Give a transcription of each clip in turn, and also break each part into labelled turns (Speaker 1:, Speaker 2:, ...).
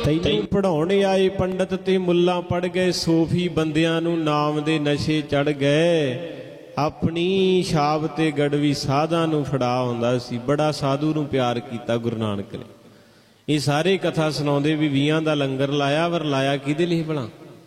Speaker 1: ਤੈਨੂੰ ਪੜ੍ਹਾਉਣ ਆਏ ਪੰਡਤ ਤੇ ਮੁੱਲਾ ਪੜ ਗਏ, ਸੋਫੀ ਬੰਦਿਆਂ ਨੂੰ ਨਾਮ ਦੇ ਨਸ਼ੇ ਚੜ ਗਏ। ਆਪਣੀ ਛਾਪ ਤੇ ਗੜਵੀ ਸਾਧਾਂ ਨੂੰ ਫੜਾ ਹੁੰਦਾ ਸੀ। ਬੜਾ ਸਾਧੂ ਨੂੰ ਪਿਆਰ ਕੀਤਾ ਗੁਰੂ ਨਾਨਕ ਨੇ। ਇਹ ਸਾਰੇ ਕਥਾ ਸੁਣਾਉਂਦੇ ਵੀ 20 ਦਾ ਲੰਗਰ ਲਾਇਆ, ਪਰ ਲਾਇਆ ਕਿਹਦੇ ਲਈ ਭਲਾ?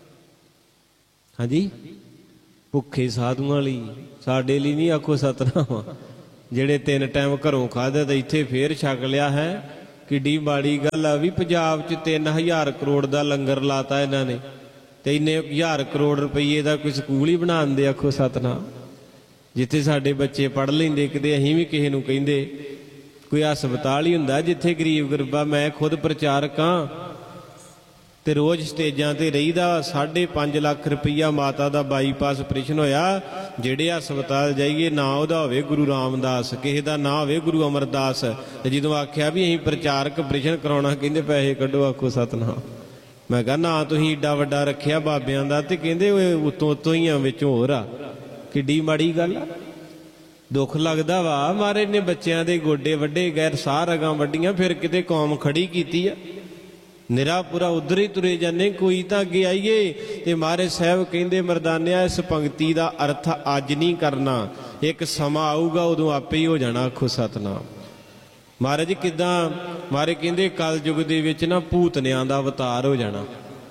Speaker 1: ਹਾਂਜੀ, ਭੁੱਖੇ ਸਾਧੂਆਂ ਲਈ, ਸਾਡੇ ਲਈ ਨਹੀਂ। ਆਖੋ ਸਤਨਾਮ। ਜਿਹੜੇ 3 ਟਾਈਮ ਘਰੋਂ ਖਾਧੇ ਤੇ ਇੱਥੇ ਫੇਰ ਛਕ ਲਿਆ ਹੈ। ਕਿੱਡੀ ਮਾੜੀ ਗੱਲ ਆ ਵੀ ਪੰਜਾਬ 'ਚ 3000 ਕਰੋੜ ਦਾ ਲੰਗਰ ਲਾਤਾ ਇਹਨਾਂ ਨੇ, ਤੇ ਇੰਨੇ 1000 ਕਰੋੜ ਰੁਪਈਏ ਦਾ ਕੋਈ ਸਕੂਲ ਹੀ ਬਣਾ ਦਿੰਦੇ। ਆਖੋ ਸਤਨਾਮ। ਜਿੱਥੇ ਸਾਡੇ ਬੱਚੇ ਪੜ੍ਹ ਲੈਂਦੇ, ਕਿਤੇ ਅਸੀਂ ਵੀ ਕਿਸੇ ਨੂੰ ਕਹਿੰਦੇ। ਕੋਈ ਹਸਪਤਾਲ ਹੀ ਹੁੰਦਾ ਜਿੱਥੇ ਗਰੀਬ ਗਰੀਬਾ। ਮੈਂ ਖੁਦ ਪ੍ਰਚਾਰਕ ਹਾਂ ਤੇ ਰੋਜ਼ ਸਟੇਜਾਂ ਤੇ ਰਹੀਦਾ। 5.5 ਲੱਖ ਰੁਪਈਆ ਮਾਤਾ ਦਾ ਬਾਈਪਾਸ ਆਪਰੇਸ਼ਨ ਹੋਇਆ। ਜਿਹੜੇ ਹਸਪਤਾਲ ਜਾਈਏ ਨਾ ਉਹਦਾ ਹੋਵੇ ਗੁਰੂ ਰਾਮਦਾਸ, ਕਿਸੇ ਦਾ ਨਾ ਹੋਵੇ ਗੁਰੂ ਅਮਰਦਾਸ। ਤੇ ਜਦੋਂ ਆਖਿਆ ਵੀ ਅਸੀਂ ਪ੍ਰਚਾਰਕ ਆਪਰੇਸ਼ਨ ਕਰਾਉਣਾ, ਕਹਿੰਦੇ ਪੈਸੇ ਕੱਢੋ। ਆਖੋ ਸਤਨਾਮ। ਮੈਂ ਕਿਹਾ ਨਾ ਤੁਸੀਂ ਏਡਾ ਵੱਡਾ ਰੱਖਿਆ ਬਾਬਿਆਂ ਦਾ, ਤੇ ਕਹਿੰਦੇ ਉਤੋਂ ਹੀ ਆ, ਵਿੱਚ ਹੋਰ ਆ। ਕਿੱਡੀ ਮਾੜੀ ਗੱਲ ਆ। ਦੁੱਖ ਲੱਗਦਾ ਵਾ। ਮਹਾਰਾਜ ਨੇ ਬੱਚਿਆਂ ਦੇ ਗੋਡੇ ਵੱਡੇ, ਗੈਰ ਸਾਹ ਰਗਾਂ ਵੱਡੀਆਂ, ਫਿਰ ਕਿਤੇ ਕੌਮ ਖੜੀ ਕੀਤੀ ਆ। ਨਿਰਾ ਪੂਰਾ ਉਧਰ ਹੀ ਤੁਰੇ ਜਾਂਦੇ। ਕੋਈ ਤਾਂ ਅੱਗੇ ਆਈਏ। ਤੇ ਮਹਾਰਾਜ ਸਾਹਿਬ ਕਹਿੰਦੇ ਮਰਦਾਨਿਆ, ਇਸ ਪੰਕਤੀ ਦਾ ਅਰਥ ਅੱਜ ਨਹੀਂ ਕਰਨਾ, ਇੱਕ ਸਮਾਂ ਆਊਗਾ ਉਦੋਂ ਆਪੇ ਹੀ ਹੋ ਜਾਣਾ। ਆਖੋ ਸਤਨਾਮ। ਮਹਾਰਾਜ ਕਿੱਦਾਂ? ਮਹਾਰਾਜ ਕਹਿੰਦੇ ਕਲ ਯੁੱਗ ਦੇ ਵਿੱਚ ਨਾ ਭੂਤਨਿਆਂ ਦਾ ਅਵਤਾਰ ਹੋ ਜਾਣਾ।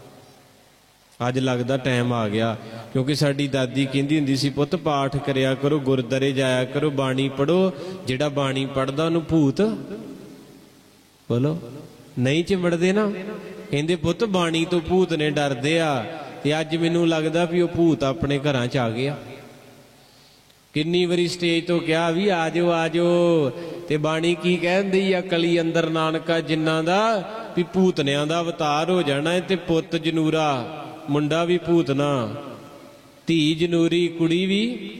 Speaker 1: ਅੱਜ ਲੱਗਦਾ ਟਾਈਮ ਆ ਗਿਆ। ਕਿਉਂਕਿ ਸਾਡੀ ਦਾਦੀ ਕਹਿੰਦੀ ਹੁੰਦੀ ਸੀ, ਪੁੱਤ ਪਾਠ ਕਰਿਆ ਕਰੋ, ਗੁਰਦੁਆਰੇ ਜਾਇਆ ਕਰੋ, ਬਾਣੀ ਪੜ੍ਹੋ। ਜਿਹੜਾ ਬਾਣੀ ਪੜ੍ਹਦਾ ਉਹਨੂੰ ਭੂਤ ਬੋਲੋ ਨਹੀਂ ਚਿੰਬੜਦੇ ਨਾ। ਕਹਿੰਦੇ ਪੁੱਤ ਬਾਣੀ ਤੋਂ ਭੂਤ ਨੇ ਡਰਦੇ ਆ। ਤੇ ਅੱਜ ਮੈਨੂੰ ਲੱਗਦਾ ਵੀ ਉਹ ਭੂਤ ਆਪਣੇ ਘਰਾਂ 'ਚ ਆ ਗਿਆ। ਕਿੰਨੀ ਵਾਰੀ ਸਟੇਜ ਤੋਂ ਕਿਹਾ ਵੀ ਆ ਜਾਓ ਆ ਜਾਓ, ਤੇ ਬਾਣੀ ਕੀ ਕਹਿੰਦੀ ਆ? ਕਲੀ ਅੰਦਰ ਨਾਨਕਾ ਜਿਨ੍ਹਾਂ ਦਾ ਵੀ ਭੂਤਨਿਆਂ ਦਾ ਅਵਤਾਰ ਹੋ ਜਾਣਾ ਹੈ। ਤੇ ਪੁੱਤ ਜਨੂਰਾ, ਮੁੰਡਾ ਵੀ ਭੂਤਨਾ, ਧੀ ਜਨੂਰੀ, ਕੁੜੀ ਵੀ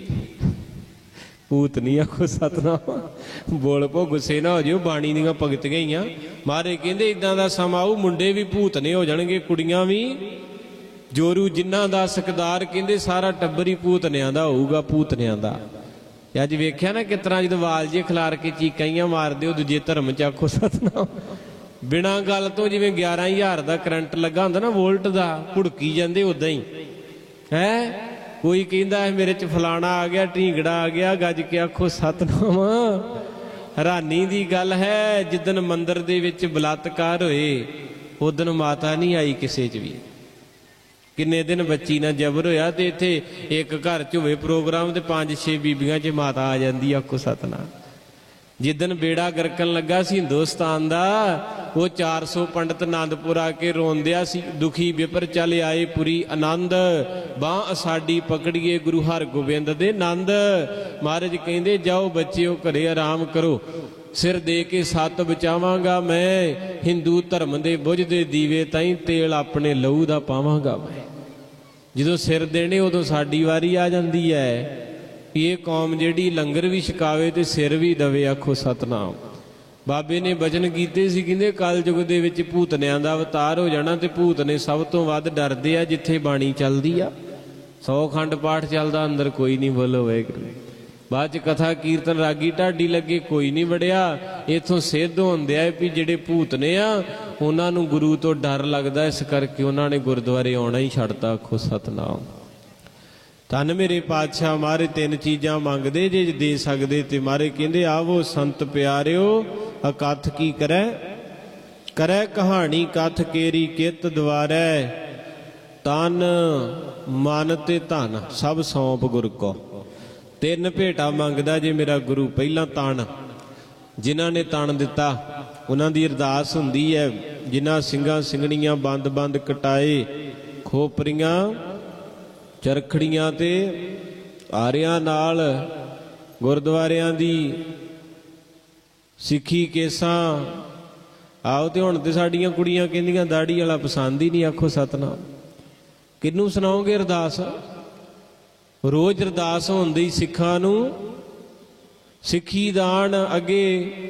Speaker 1: ਭੂਤ ਨਹੀਂ। ਆਖੋ ਸਤਨਾਮ। ਬੋਲ ਪੋ, ਗੁੱਸੇ ਨਾ ਹੋ ਜਿਓ, ਬਾਣੀ ਦੀਆਂ ਭਗਤੀਆਂ ਹੀ ਆ। ਮਹਾਰਾਜ ਕਹਿੰਦੇ ਇਦਾਂ ਦਾ ਸਮਾਂ ਆਊ, ਮੁੰਡੇ ਵੀ ਭੂਤਨੇ ਹੋ ਜਾਣਗੇ, ਕੁੜੀਆਂ ਵੀ। ਜੋਰੂ ਜਿਨ੍ਹਾਂ ਦਾ ਸਕਦਾਰ, ਕਹਿੰਦੇ ਸਾਰਾ ਟੱਬਰ ਹੀ ਭੂਤਨਿਆਂ ਦਾ ਹੋਊਗਾ, ਭੂਤਨਿਆਂ ਦਾ। ਅੱਜ ਵੇਖਿਆ ਨਾ ਕਿਸ ਤਰ੍ਹਾਂ ਜਦੋਂ ਵਾਲ ਜੇ ਖਿਲਾਰ ਕੇ ਚੀਕਾਂ ਮਾਰਦੇ ਹੋ ਦੂਜੇ ਧਰਮ 'ਚ। ਆਖੋ ਸਤਨਾਮ। ਬਿਨਾਂ ਗੱਲ ਤੋਂ ਜਿਵੇਂ 11000 ਦਾ ਕਰੰਟ ਲੱਗਾ ਹੁੰਦਾ ਨਾ, ਵੋਲਟ ਦਾ, ਭੁੜਕੀ ਜਾਂਦੇ ਉਦਾਂ ਹੀ ਹੈ। ਕੋਈ ਕਹਿੰਦਾ ਮੇਰੇ 'ਚ ਫਲਾਣਾ ਆ ਗਿਆ, ਢੀਂਗੜਾ ਆ ਗਿਆ, ਗੱਜ ਕੇ ਆਖੋ ਸਤਨਾਮ। ਹੈਰਾਨੀ ਦੀ ਗੱਲ ਹੈ, ਜਿੱਦਣ ਮੰਦਿਰ ਦੇ ਵਿੱਚ ਬਲਾਤਕਾਰ ਹੋਏ ਉਦਣ ਮਾਤਾ ਨਹੀਂ ਆਈ ਕਿਸੇ 'ਚ ਵੀ। ਕਿੰਨੇ ਦਿਨ ਬੱਚੀ ਨਾਲ ਜ਼ਬਰ ਹੋਇਆ। ਤੇ ਇੱਥੇ ਇੱਕ ਘਰ 'ਚ ਹੋਵੇ ਪ੍ਰੋਗਰਾਮ ਤੇ 5-6 ਬੀਬੀਆਂ 'ਚ ਮਾਤਾ ਆ ਜਾਂਦੀ। ਆਖੋ ਸਤਨਾਮ। ਜਿੱਦਣ ਬੇੜਾ ਗਰਕਣ ਲੱਗਾ ਸੀ ਹਿੰਦੁਸਤਾਨ ਦਾ, ਉਹ 400 ਪੰਡਤ ਆਨੰਦਪੁਰ ਆ ਕੇ ਰੋਂਦਿਆ ਸੀ। ਦੁਖੀ ਵਿਪਰ ਚੱਲ ਆਏ ਪੁਰੀ ਆਨੰਦ, ਬਾਂਹ ਸਾਡੀ ਪਕੜੀਏ ਗੁਰੂ ਹਰਗੋਬਿੰਦ ਦੇ ਨੰਦ। ਮਹਾਰਾਜ ਕਹਿੰਦੇ ਜਾਓ ਬੱਚਿਓ ਘਰੇ ਆਰਾਮ ਕਰੋ, ਸਿਰ ਦੇ ਕੇ 7 ਬਚਾਵਾਂਗਾ ਮੈਂ। ਹਿੰਦੂ ਧਰਮ ਦੇ ਬੁਝਦੇ ਦੀਵੇ ਤਾਈਂ ਤੇਲ ਆਪਣੇ ਲਹੂ ਦਾ ਪਾਵਾਂਗਾ ਮੈਂ। ਜਦੋਂ ਸਿਰ ਦੇਣੇ ਉਦੋਂ ਸਾਡੀ ਵਾਰੀ ਆ ਜਾਂਦੀ ਹੈ। ਇਹ ਕੌਮ ਜਿਹੜੀ ਲੰਗਰ ਵੀ ਛਕਾਵੇ ਤੇ ਸਿਰ ਵੀ ਦਵੇ। ਆਖੋ ਸਤਨਾਮ। ਬਾਬੇ ਨੇ ਬਚਨ ਕੀਤੇ ਸੀ, ਕਹਿੰਦੇ ਕਲ ਯੁੱਗ ਦੇ ਵਿੱਚ ਭੂਤਨਿਆਂ ਦਾ ਅਵਤਾਰ ਹੋ ਜਾਣਾ। ਤੇ ਭੂਤ ਨੇ ਸਭ ਤੋਂ ਵੱਧ ਡਰਦੇ ਆ ਜਿੱਥੇ ਬਾਣੀ ਚੱਲਦੀ ਆ। 100 ਖੰਡ ਪਾਠ ਚੱਲਦਾ, ਅੰਦਰ ਕੋਈ ਨਹੀਂ। ਬੋਲੋ ਵਾਹਿਗੁਰੂ। ਬਾਅਦ 'ਚ ਕਥਾ ਕੀਰਤਨ ਰਾਗੀ ਢਾਡੀ ਲੱਗੇ, ਕੋਈ ਨਹੀਂ ਵੜਿਆ। ਇੱਥੋਂ ਸਿੱਧ ਹੁੰਦੇ ਆ ਵੀ ਜਿਹੜੇ ਭੂਤ ਨੇ ਆ ਉਹਨਾਂ ਨੂੰ ਗੁਰੂ ਤੋਂ ਡਰ ਲੱਗਦਾ, ਇਸ ਕਰਕੇ ਉਹਨਾਂ ਨੇ ਗੁਰਦੁਆਰੇ ਆਉਣਾ ਹੀ ਛੱਡਤਾ। ਆਖੋ ਸਤਨਾਮ। ਧੰਨ ਮੇਰੇ ਪਾਤਸ਼ਾਹ ਮਹਾਰਾਜ 3 ਚੀਜ਼ਾਂ ਮੰਗਦੇ ਜੇ ਦੇ ਸਕਦੇ। ਤੇ ਮਹਾਰਾਜ ਕਹਿੰਦੇ ਆਵੋ ਸੰਤ ਪਿਆਰਿਓ, ਅਕਥ ਕੀ ਕਰੈ, ਕਰੈ ਕਹਾਣੀ ਕਥ ਕੇਰੀ ਕਿਤ ਦਵਾਰੈ। ਤਨ ਮਨ ਤੇ ਧਨ ਸਭ ਸੌਂਪ ਗੁਰ ਕੋ। 3 ਭੇਟਾ ਮੰਗਦਾ ਜੇ ਮੇਰਾ ਗੁਰੂ। ਪਹਿਲਾਂ ਤਨ, ਜਿਨ੍ਹਾਂ ਨੇ ਤਨ ਦਿੱਤਾ ਉਹਨਾਂ ਦੀ ਅਰਦਾਸ ਹੁੰਦੀ ਹੈ। ਜਿਨ੍ਹਾਂ ਸਿੰਘਾਂ ਸਿੰਘਣੀਆਂ ਬੰਦ ਬੰਦ ਕਟਾਏ, ਖੋਪਰੀਆਂ ਚਰਖੜੀਆਂ ਤੇ ਆਰਿਆਂ ਨਾਲ ਗੁਰਦੁਆਰਿਆਂ ਦੀ ਸਿੱਖੀ ਕੇਸਾਂ। ਆਓ ਤੇ ਹੁਣ ਤੇ ਸਾਡੀਆਂ ਕੁੜੀਆਂ ਕਹਿੰਦੀਆਂ ਦਾੜੀ ਵਾਲਾ ਪਸੰਦ ਹੀ ਨਹੀਂ। ਆਖੋ ਸਤਨਾਮ। ਕਿਹਨੂੰ ਸੁਣਾਓਗੇ ਅਰਦਾਸ? ਰੋਜ਼ ਅਰਦਾਸ ਹੁੰਦੀ ਸਿੱਖਾਂ ਨੂੰ। ਸਿੱਖੀ ਦਾਨ ਅੱਗੇ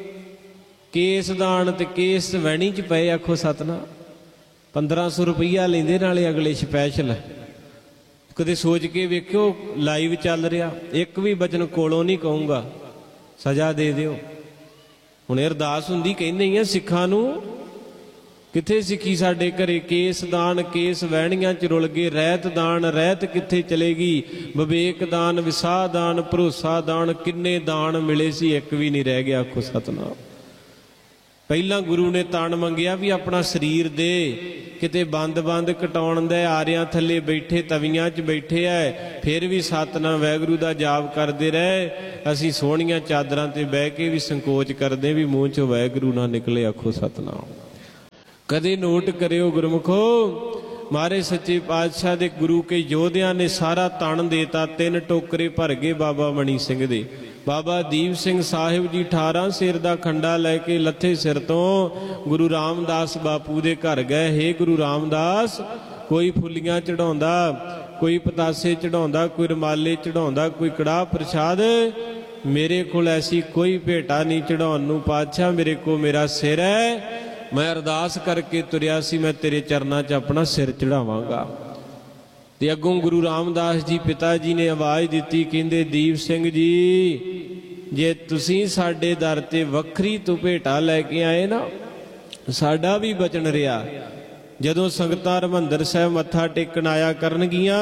Speaker 1: ਕੇਸ ਦਾਨ, ਤੇ ਕੇਸ ਵਹਿਣੀ 'ਚ ਪਏ। ਆਖੋ ਸਤਨਾਮ। 1500 ਰੁਪਈਆ ਲੈਂਦੇ ਨਾਲੇ ਅਗਲੇ ਸਪੈਸ਼ਲ। ਕਦੇ ਸੋਚ ਕੇ ਵੇਖਿਓ, ਲਾਈਵ ਚੱਲ ਰਿਹਾ। ਇੱਕ ਵੀ ਬਚਨ ਕੋਲੋਂ ਨਹੀਂ ਕਹੂੰਗਾ, ਸਜ਼ਾ ਦੇ ਦਿਓ। ਹੁਣ ਅਰਦਾਸ ਹੁੰਦੀ, ਕਹਿੰਦੇ ਹੀ ਆ ਸਿੱਖਾਂ ਨੂੰ ਕਿੱਥੇ ਸਿੱਖੀ ਸਾਡੇ ਘਰੇ? ਕੇਸ ਦਾਨ ਕੇਸ ਵਹਿਣੀਆਂ ਚ ਰੁਲ ਗਏ, ਰਹਿਤ ਦਾਨ ਰਹਿਤ ਕਿੱਥੇ ਚਲੇਗੀ? ਵਿਵੇਕ ਦਾਨ ਵਿਸਾਹ ਦਾਨ ਭਰੋਸਾ ਦਾਨ, ਕਿੰਨੇ ਦਾਨ ਮਿਲੇ ਸੀ, ਇੱਕ ਵੀ ਨਹੀਂ ਰਹਿ ਗਿਆ। ਆਖੋ ਸਤਨਾਮ। ਪਹਿਲਾਂ ਗੁਰੂ ਨੇ ਤਣ ਮੰਗਿਆ ਵੀ ਆਪਣਾ ਸਰੀਰ ਦੇ, ਕਿਤੇ ਬੰਦ ਕਟਾਉਣ ਦੇ, ਆਰਿਆਂ ਥੱਲੇ ਬੈਠੇ ਤਵੀਆਂ 'ਚ ਬੈਠੇ ਐ, ਫਿਰ ਵੀ ਸਤਨਾਮ ਵਾਹਿਗੁਰੂ ਦਾ ਜਾਪ ਕਰਦੇ ਰਹੇ। ਅਸੀਂ ਸੋਹਣੀਆਂ ਚਾਦਰਾਂ ਤੇ ਬਹਿ ਕੇ ਵੀ ਸੰਕੋਚ ਕਰਦੇ ਵੀ ਮੂੰਹ 'ਚੋਂ ਵਾਹਿਗੁਰੂ ਨਾ ਨਿਕਲੇ। ਆਖੋ ਸਤਨਾਮ। ਕਦੇ ਨੋਟ ਕਰਿਓ ਗੁਰਮੁਖੋ, ਮਾਰੇ ਸੱਚੇ ਪਾਤਸ਼ਾਹ ਦੇ ਗੁਰੂ ਕੇ ਯੋਧਿਆਂ ਨੇ ਸਾਰਾ ਤਣ ਦੇਤਾ। 3 ਟੋਕਰੇ ਭਰ ਗਏ ਬਾਬਾ ਮਣੀ ਸਿੰਘ ਦੇ। ਬਾਬਾ ਦੀਪ ਸਿੰਘ ਸਾਹਿਬ ਜੀ 18 ਸਿਰ ਦਾ ਖੰਡਾ ਲੈ ਕੇ ਲੱਥੇ ਸਿਰ ਤੋਂ ਗੁਰੂ ਰਾਮਦਾਸ ਬਾਪੂ ਦੇ ਘਰ ਗਏ। ਹੇ ਗੁਰੂ ਰਾਮਦਾਸ, ਕੋਈ ਫੁੱਲੀਆਂ ਚੜਾਉਂਦਾ, ਕੋਈ ਪਤਾਸੇ ਚੜਾਉਂਦਾ, ਕੋਈ ਰੁਮਾਲੇ ਚੜਾਉਂਦਾ, ਕੋਈ ਕੜਾਹ ਪ੍ਰਸ਼ਾਦ, ਮੇਰੇ ਕੋਲ ਐਸੀ ਕੋਈ ਭੇਟਾ ਨਹੀਂ ਚੜਾਉਣ ਨੂੰ। ਪਾਤਸ਼ਾਹ ਮੇਰੇ ਕੋ ਮੇਰਾ ਸਿਰ ਹੈ, ਮੈਂ ਅਰਦਾਸ ਕਰਕੇ ਤੁਰਿਆ ਸੀ, ਮੈਂ ਤੇਰੇ ਚਰਨਾਂ 'ਚ ਆਪਣਾ ਸਿਰ ਚੜਾਵਾਂਗਾ। ਤੇ ਅੱਗੋਂ ਗੁਰੂ ਰਾਮਦਾਸ ਜੀ ਪਿਤਾ ਜੀ ਨੇ ਆਵਾਜ਼ ਦਿੱਤੀ, ਕਹਿੰਦੇ ਦੀਪ ਸਿੰਘ ਜੀ, ਜੇ ਤੁਸੀਂ ਸਾਡੇ ਦਰ ਤੇ ਵੱਖਰੀ ਤੋਂ ਭੇਟਾ ਲੈ ਕੇ ਆਏ ਨਾ, ਸਾਡਾ ਵੀ ਬਚਨ ਰਿਹਾ। ਜਦੋਂ ਸੰਗਤਾਂ ਹਰਿਮੰਦਰ ਸਾਹਿਬ ਮੱਥਾ ਟੇਕਣ ਆਇਆ ਕਰਨਗੀਆਂ,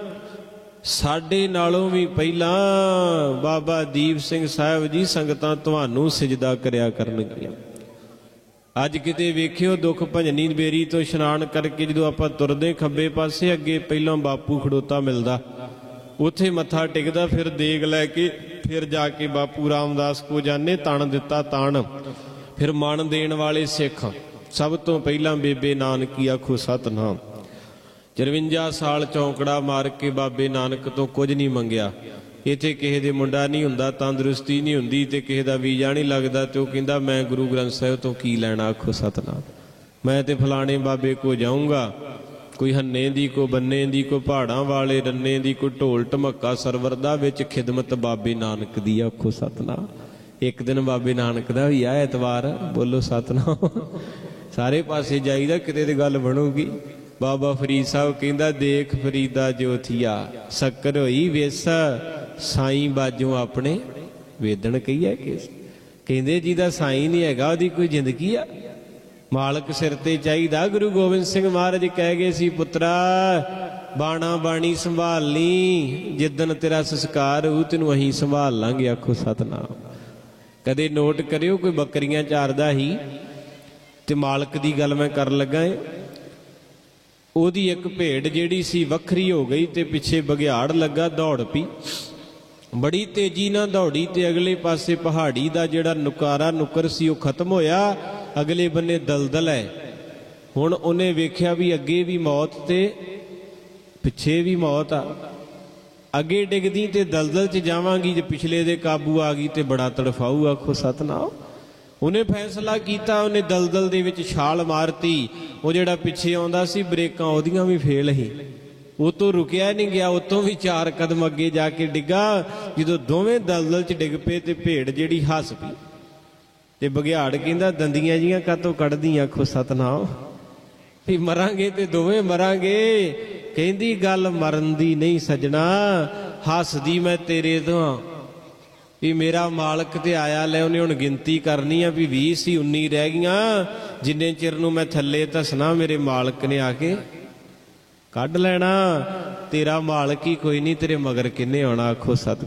Speaker 1: ਸਾਡੇ ਨਾਲੋਂ ਵੀ ਪਹਿਲਾਂ ਬਾਬਾ ਦੀਪ ਸਿੰਘ ਸਾਹਿਬ ਜੀ ਸੰਗਤਾਂ ਤੁਹਾਨੂੰ ਸਿਜਦਾ ਕਰਿਆ ਕਰਨਗੀਆਂ। ਅੱਜ ਕਿਤੇ ਵੇਖਿਓ ਦੁੱਖ ਭੰਜਨੀ ਬੇਰੀ ਤੋਂ ਇਸ਼ਨਾਨ ਕਰਕੇ ਜਦੋਂ ਆਪਾਂ ਤੁਰਦੇ ਖੱਬੇ ਪਾਸੇ, ਅੱਗੇ ਪਹਿਲਾਂ ਬਾਪੂ ਖੜੋਤਾ ਮਿਲਦਾ, ਉੱਥੇ ਮੱਥਾ ਟਿਕਦਾ, ਫਿਰ ਦੇਗ ਲੈ ਕੇ ਫਿਰ ਜਾ ਕੇ ਬਾਪੂ ਰਾਮਦਾਸ ਕੋ ਜਾਣੇ। ਤਣ ਦਿੱਤਾ ਤਣ, ਫਿਰ ਮਨ ਦੇਣ ਵਾਲੇ ਸਿੱਖ ਸਭ ਤੋਂ ਪਹਿਲਾਂ ਬੇਬੇ ਨਾਨਕੀ। ਆਖੋ ਸਤਨਾਮ। 54 ਸਾਲ ਚੌਂਕੜਾ ਮਾਰ ਕੇ ਬਾਬੇ ਨਾਨਕ ਤੋਂ ਕੁਝ ਨਹੀਂ ਮੰਗਿਆ। ਇੱਥੇ ਕਿਸੇ ਦੇ ਮੁੰਡਾ ਨਹੀਂ ਹੁੰਦਾ, ਤੰਦਰੁਸਤੀ ਨਹੀਂ ਹੁੰਦੀ, ਤੇ ਕਿਸੇ ਦਾ ਵੀਜ਼ਾ ਨਹੀਂ ਲੱਗਦਾ, ਤੇ ਉਹ ਕਹਿੰਦਾ ਮੈਂ ਗੁਰੂ ਗ੍ਰੰਥ ਸਾਹਿਬ ਤੋਂ ਕੀ ਲੈਣਾ। ਆਖੋ ਸਤਨਾਮ। ਮੈਂ ਤੇ ਫਲਾਣੇ ਬਾਬੇ ਕੋ ਜਾਊਂਗਾ, ਕੋਈ ਹੰਨੇ ਦੀ, ਕੋ ਬੰਨੇ ਦੀ, ਕੋ ਪਹਾੜਾਂ ਵਾਲੇ ਰੰਨੇ ਦੀ, ਕੋਈ ਢੋਲ ਢਮੱਕਾ ਸਰਵਰ ਦਾ ਵਿੱਚ ਖਿਦਮਤ ਬਾਬੇ ਨਾਨਕ ਦੀ। ਆਖੋ ਸਤਨਾਮ। ਇੱਕ ਦਿਨ ਬਾਬੇ ਨਾਨਕ ਦਾ ਵੀ ਆ ਐਤਵਾਰ, ਬੋਲੋ ਸਤਨਾਮ। ਸਾਰੇ ਪਾਸੇ ਜਾਈਦਾ, ਕਿਤੇ ਦੀ ਗੱਲ ਬਣੂਗੀ। ਬਾਬਾ ਫਰੀਦ ਸਾਹਿਬ ਕਹਿੰਦਾ, ਦੇਖ ਫਰੀਦਾ ਜੋਥੀਆ, ਸ਼ੱਕਰ ਹੋਈ ਵੇਸ, ਸਾਈਂ ਬਾਜੋਂ ਆਪਣੇ ਵੇਦਣ ਕਹੀਏ ਕਿਸ। ਕਹਿੰਦੇ ਜਿਹਦਾ ਸਾਈਂ ਨਹੀਂ ਹੈਗਾ, ਉਹਦੀ ਕੋਈ ਜ਼ਿੰਦਗੀ ਆ? ਮਾਲਕ ਸਿਰ ਤੇ ਚਾਹੀਦਾ। ਗੁਰੂ ਗੋਬਿੰਦ ਸਿੰਘ ਮਹਾਰਾਜ ਕਹਿ ਗਏ ਸੀ, ਪੁੱਤਰਾ ਬਾਣਾ ਬਾਣੀ ਸੰਭਾਲ ਲਈ, ਜਿੱਦਣ ਤੇਰਾ ਸੰਸਕਾਰ ਹੋਊ ਤੈਨੂੰ ਅਸੀਂ ਸੰਭਾਲ ਲਾਂਗੇ। ਆਖੋ ਸਤਨਾਮ। ਕਦੇ ਨੋਟ ਕਰਿਓ, ਕੋਈ ਬੱਕਰੀਆਂ ਚਾਰਦਾ ਸੀ ਤੇ ਮਾਲਕ ਦੀ ਗੱਲ ਮੈਂ ਕਰਨ ਲੱਗਾ, ਉਹਦੀ ਇੱਕ ਭੇਡ ਜਿਹੜੀ ਸੀ ਵੱਖਰੀ ਹੋ ਗਈ ਤੇ ਪਿੱਛੇ ਬਘਿਆੜ ਲੱਗਾ, ਦੌੜ ਪਈ, ਬੜੀ ਤੇਜ਼ੀ ਨਾਲ ਦੌੜੀ ਤੇ ਅਗਲੇ ਪਾਸੇ ਪਹਾੜੀ ਦਾ ਜਿਹੜਾ ਨੁੱਕਰ ਸੀ ਉਹ ਖਤਮ ਹੋਇਆ, ਅਗਲੇ ਬੰਨੇ ਦਲਦਲ ਹੈ। ਹੁਣ ਉਹਨੇ ਵੇਖਿਆ ਵੀ ਅੱਗੇ ਵੀ ਮੌਤ ਤੇ ਪਿੱਛੇ ਵੀ ਮੌਤ ਆ, ਅੱਗੇ ਡਿੱਗਦੀ ਤੇ ਦਲਦਲ 'ਚ ਜਾਵਾਂਗੀ, ਜੇ ਪਿਛਲੇ ਦੇ ਕਾਬੂ ਆ ਗਈ ਤੇ ਬੜਾ ਤੜਫਾਊ। ਆਖੋ ਸਤਨਾਮ। ਉਹਨੇ ਫੈਸਲਾ ਕੀਤਾ, ਉਹਨੇ ਦਲਦਲ ਦੇ ਵਿੱਚ ਛਾਲ ਮਾਰਤੀ। ਉਹ ਜਿਹੜਾ ਪਿੱਛੇ ਆਉਂਦਾ ਸੀ ਬ੍ਰੇਕਾਂ ਉਹਦੀਆਂ ਵੀ ਫੇਲ ਸੀ, ਉਹ ਤੋਂ ਰੁਕਿਆ ਨਹੀਂ ਗਿਆ, ਉਤੋਂ ਵੀ 4 ਕਦਮ ਅੱਗੇ ਜਾ ਕੇ ਡਿੱਗਾ। ਜਦੋਂ ਦੋਵੇਂ ਦਲਦਲ 'ਚ ਡਿੱਗ ਪਏ ਤੇ ਭੇਡ ਜਿਹੜੀ ਹੱਸ ਪਈ ਤੇ ਬਘਿਆੜ ਕਹਿੰਦਾ, ਦੰਦੀਆਂ ਜੀਆਂ ਕਾਹਤੋਂ ਕੱਢਦੀਆਂ। ਆਖੋ ਸਤਨਾਮ। ਵੀ ਮਰਾਂਗੇ ਤੇ ਦੋਵੇਂ ਮਰਾਂਗੇ। ਕਹਿੰਦੀ ਗੱਲ ਮਰਨ ਦੀ ਨਹੀਂ ਸਜਣਾ, ਹੱਸਦੀ ਮੈਂ ਤੇਰੇ ਤੋਂ ਵੀ ਮੇਰਾ ਮਾਲਕ ਤੇ ਆਇਆ ਲੈ। ਉਹਨੇ ਹੁਣ ਗਿਣਤੀ ਕਰਨੀ ਆ ਵੀ 20 ਸੀ, 19 ਰਹਿ ਗਈਆਂ। ਜਿੰਨੇ ਚਿਰ ਨੂੰ ਮੈਂ ਥੱਲੇ ਧਸਣਾ, ਮੇਰੇ ਮਾਲਕ ਨੇ ਆ ਕੇ ਕੱਢ ਲੈਣਾ। ਤੇਰਾ ਮਾਲਕ ਹੀ ਕੋਈ ਨਹੀਂ, ਤੇਰੇ ਮਗਰ ਕਿੰਨੇ ਆਉਣਾ। ਆਖੋ ਸਤ,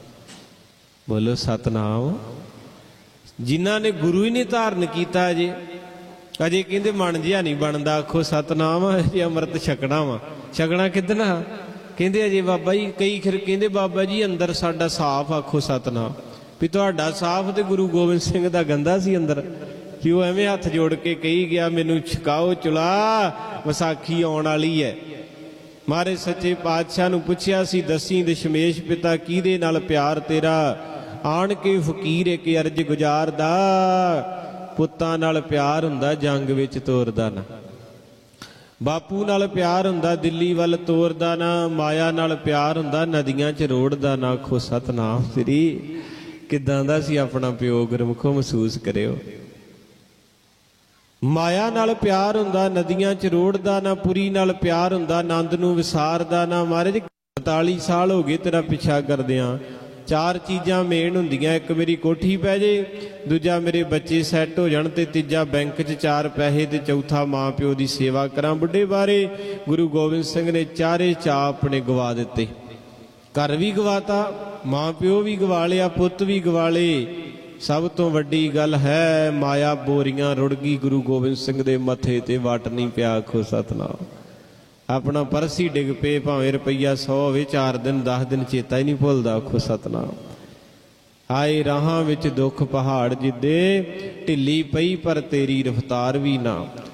Speaker 1: ਬੋਲੋ ਸਤਨਾਮ। ਜਿਨ੍ਹਾਂ ਨੇ ਗੁਰੂ ਹੀ ਨਹੀਂ ਧਾਰਨ ਕੀਤਾ ਅਜੇ ਕਹਿੰਦੇ ਮਨ ਜਿਹਾ ਨਹੀਂ ਬਣਦਾ। ਆਖੋ ਸਤਨਾਮ। ਅਜੇ ਅੰਮ੍ਰਿਤ ਛਕਣਾ ਵਾ, ਛਕਣਾ ਕਿੱਦਣਾ? ਕਹਿੰਦੇ ਅਜੇ ਬਾਬਾ ਜੀ, ਕਈ ਫਿਰ ਕਹਿੰਦੇ ਬਾਬਾ ਜੀ ਅੰਦਰ ਸਾਡਾ ਸਾਫ਼। ਆਖੋ ਸਤਨਾਮ। ਵੀ ਤੁਹਾਡਾ ਸਾਫ਼ ਤੇ ਗੁਰੂ ਗੋਬਿੰਦ ਸਿੰਘ ਦਾ ਗੰਦਾ ਸੀ ਅੰਦਰ। ਕਿ ਉਹ ਐਵੇਂ ਹੱਥ ਜੋੜ ਕੇ ਕਹੀ ਗਿਆ, ਮੈਨੂੰ ਛਕਾਓ ਚੁਲਾ, ਵਿਸਾਖੀ ਆਉਣ ਵਾਲੀ ਹੈ। ਮਹਾਰਾਜ ਸੱਚੇ ਪਾਤਸ਼ਾਹ ਨੂੰ ਪੁੱਛਿਆ ਸੀ, ਦੱਸੀ ਦਸ਼ਮੇਸ਼ ਪਿਤਾ ਕਿਹਦੇ ਨਾਲ ਪਿਆਰ ਤੇਰਾ? ਆਣ ਕੇ ਫਕੀਰ ਇੱਕ ਅਰਜ ਗੁਜ਼ਾਰਦਾ, ਪੁੱਤਾਂ ਨਾਲ ਪਿਆਰ ਹੁੰਦਾ ਜੰਗ ਵਿੱਚ ਤੋਰਦਾ ਨਾ, ਬਾਪੂ ਨਾਲ ਪਿਆਰ ਹੁੰਦਾ ਦਿੱਲੀ ਵੱਲ ਤੋਰਦਾ ਨਾ, ਮਾਇਆ ਨਾਲ ਪਿਆਰ ਹੁੰਦਾ ਨਦੀਆਂ 'ਚ ਰੋੜਦਾ ਨਾ। ਆਖੋ ਸਤਨਾਮ ਸ੍ਰੀ। ਕਿੱਦਾਂ ਦਾ ਸੀ ਆਪਣਾ ਪਿਓ, ਗੁਰਮੁਖੋ ਮਹਿਸੂਸ ਕਰਿਓ। ਮਾਇਆ ਨਾਲ ਪਿਆਰ ਹੁੰਦਾ ਨਦੀਆਂ 'ਚ ਰੋੜਦਾ ਨਾ, ਪੁਰੀ ਨਾਲ ਪਿਆਰ ਹੁੰਦਾ ਆਨੰਦ ਨੂੰ ਵਿਸਾਰਦਾ ਨਾ। ਮਹਾਰਾਜ 45 ਸਾਲ ਹੋ ਗਏ ਤੇਰਾ ਪਿੱਛਾ ਕਰਦਿਆਂ, ਚਾਰ ਚੀਜ਼ਾਂ ਮੇਨ ਹੁੰਦੀਆਂ, ਇੱਕ ਮੇਰੀ ਕੋਠੀ ਪੈ ਜੇ, ਦੂਜਾ ਮੇਰੇ ਬੱਚੇ ਸੈੱਟ ਹੋ ਜਾਣ, ਤੇ ਤੀਜਾ ਬੈਂਕ 'ਚ ਚਾਰ ਪੈਸੇ, ਤੇ ਚੌਥਾ ਮਾਂ ਪਿਓ ਦੀ ਸੇਵਾ ਕਰਾਂ ਬੁੱਢੇ ਬਾਰੇ। ਗੁਰੂ ਗੋਬਿੰਦ ਸਿੰਘ ਨੇ ਚਾਰੇ ਚਾਅ ਆਪਣੇ ਗਵਾ ਦਿੱਤੇ। ਘਰ ਵੀ ਗਵਾਤਾ, ਮਾਂ ਪਿਓ ਵੀ ਗਵਾ ਲਿਆ, ਪੁੱਤ ਵੀ ਗਵਾ ਲਏ। ਸਭ ਤੋਂ ਵੱਡੀ ਗੱਲ ਹੈ ਮਾਇਆ ਬੋਰੀਆਂ ਰੁੜ ਗਈ। ਗੁਰੂ ਗੋਬਿੰਦ ਸਿੰਘ ਦੇ ਮੱਥੇ ਤੇ ਵੱਟ ਨਹੀਂ ਪਿਆ। ਆਖੋ ਸਤਨਾਮ। ਆਪਣਾ ਪਰਸ ਹੀ ਡਿੱਗ ਪਏ, ਭਾਵੇਂ ਰੁਪਈਆ 100 ਹੋਵੇ, 4 ਦਿਨ 10 ਦਿਨ ਚੇਤਾ ਹੀ ਨਹੀਂ ਭੁੱਲਦਾ। ਆਖੋ ਸਤਨਾਮ। ਆਏ ਰਾਹਾਂ ਵਿੱਚ ਦੁੱਖ ਪਹਾੜ ਜਿੱਦੇ, ਢਿੱਲੀ ਪਈ ਪਰ ਤੇਰੀ ਰਫਤਾਰ ਵੀ ਨਾ।